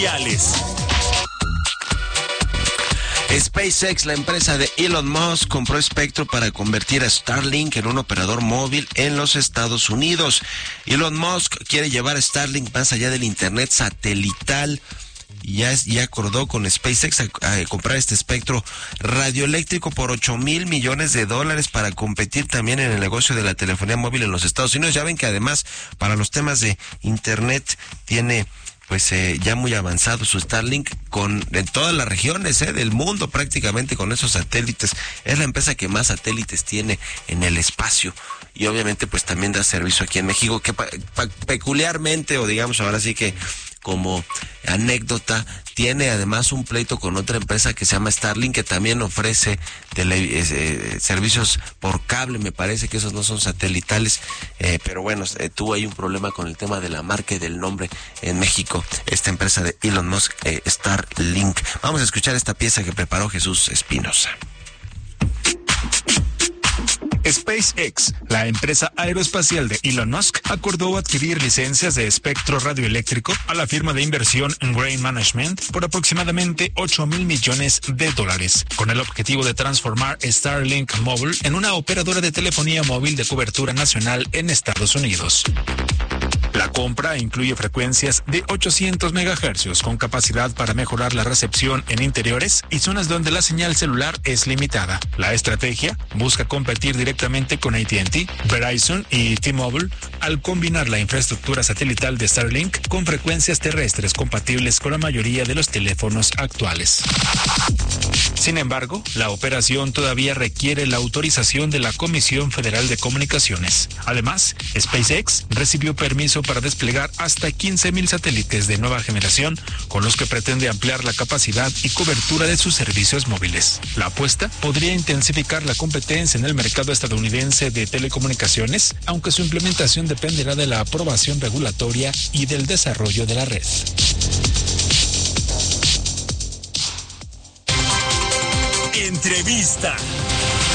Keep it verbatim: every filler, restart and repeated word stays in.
SpaceX, la empresa de Elon Musk, compró espectro para convertir a Starlink en un operador móvil en los Estados Unidos. Elon Musk quiere llevar a Starlink más allá del internet satelital. Ya, ya acordó con SpaceX a, a comprar este espectro radioeléctrico por ocho mil millones de dólares para competir también en el negocio de la telefonía móvil en los Estados Unidos. Ya ven que además para los temas de internet tiene pues eh, ya muy avanzado su Starlink con en todas las regiones eh, del mundo prácticamente con esos satélites. Es la empresa que más satélites tiene en el espacio y obviamente pues también da servicio aquí en México, que pa, pa, peculiarmente o digamos ahora sí que como anécdota, tiene además un pleito con otra empresa que se llama Starlink, que también ofrece tele, eh, servicios por cable. Me parece que esos no son satelitales, eh, pero bueno, eh, tuvo ahí un problema con el tema de la marca y del nombre en México, esta empresa de Elon Musk, eh, Starlink. Vamos a escuchar esta pieza que preparó Jesús Espinosa. SpaceX, la empresa aeroespacial de Elon Musk, acordó adquirir licencias de espectro radioeléctrico a la firma de inversión Grain Management por aproximadamente ocho mil millones de dólares, con el objetivo de transformar Starlink Mobile en una operadora de telefonía móvil de cobertura nacional en Estados Unidos. La compra incluye frecuencias de ochocientos megahercios con capacidad para mejorar la recepción en interiores y zonas donde la señal celular es limitada. La estrategia busca competir directamente con A T and T, Verizon y T-Mobile al combinar la infraestructura satelital de Starlink con frecuencias terrestres compatibles con la mayoría de los teléfonos actuales. Sin embargo, la operación todavía requiere la autorización de la Comisión Federal de Comunicaciones. Además, SpaceX recibió permiso para desplegar hasta quince mil satélites de nueva generación, con los que pretende ampliar la capacidad y cobertura de sus servicios móviles. La apuesta podría intensificar la competencia en el mercado estadounidense de telecomunicaciones, aunque su implementación dependerá de la aprobación regulatoria y del desarrollo de la red. Entrevista.